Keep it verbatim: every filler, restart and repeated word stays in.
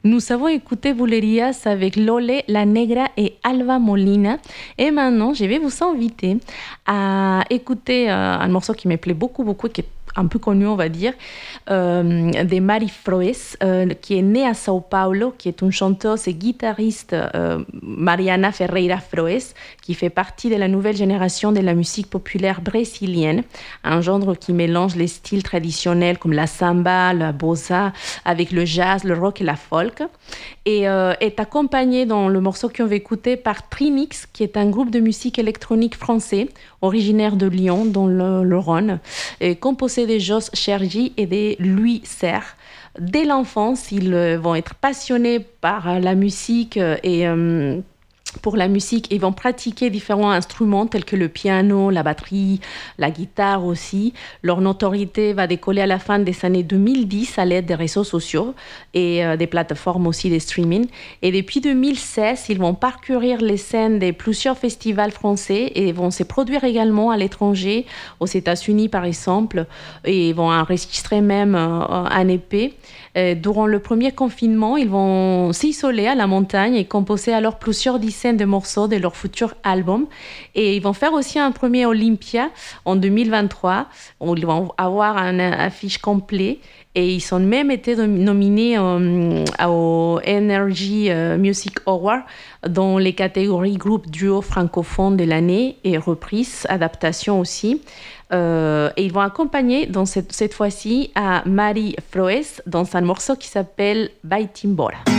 Nous avons écouté Bulerías avec Lole, La Negra et Alba Molina. Et maintenant, je vais vous inviter à écouter euh, un morceau qui me plaît beaucoup, beaucoup, qui est un peu connu, on va dire, euh, de Mari Froes, euh, qui est née à Sao Paulo, qui est une chanteuse et guitariste, euh, Mariana Ferreira Froes, qui fait partie de la nouvelle génération de la musique populaire brésilienne, un genre qui mélange les styles traditionnels comme la samba, la bossa, avec le jazz, le rock et la folk, et euh, est accompagnée dans le morceau qu'on va écouter par Trinix, qui est un groupe de musique électronique français, originaire de Lyon, dans le, le Rhône, et composé de Jos Chergi et de Louis Serre. Dès l'enfance, ils vont être passionnés par la musique et euh, pour la musique, ils vont pratiquer différents instruments tels que le piano, la batterie, la guitare aussi. Leur notoriété va décoller à la fin des années deux mille dix à l'aide des réseaux sociaux et euh, des plateformes aussi de streaming. Et depuis deux mille seize, ils vont parcourir les scènes de plusieurs festivals français et vont se produire également à l'étranger, aux États-Unis par exemple, et vont enregistrer même euh, un E P. Euh, durant le premier confinement, ils vont s'isoler à la montagne et composer alors plusieurs dizaines de morceaux de leur futur album. Et ils vont faire aussi un premier Olympia en deux mille vingt-trois, où ils vont avoir un affiche complet. Et ils ont même été nominés euh, au Energy Music Award dans les catégories groupe duo francophone de l'année et reprise, adaptation aussi. Euh, et ils vont accompagner dans cette, cette fois-ci à Mari Froes dans un morceau qui s'appelle Vai-te embora.